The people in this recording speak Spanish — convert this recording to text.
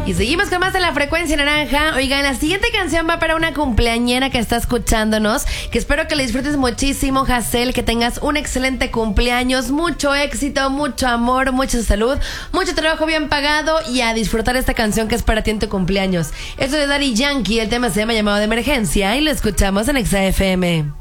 Y seguimos con más de La Frecuencia Naranja. Oigan, la siguiente canción va para una cumpleañera que está escuchándonos, que espero que la disfrutes muchísimo, Hazel, que tengas un excelente cumpleaños, mucho éxito, mucho amor, mucha salud, mucho trabajo bien pagado y a disfrutar esta canción que es para ti en tu cumpleaños. Esto de Daddy Yankee, el tema se llama Llamado de Emergencia y lo escuchamos en Exa FM.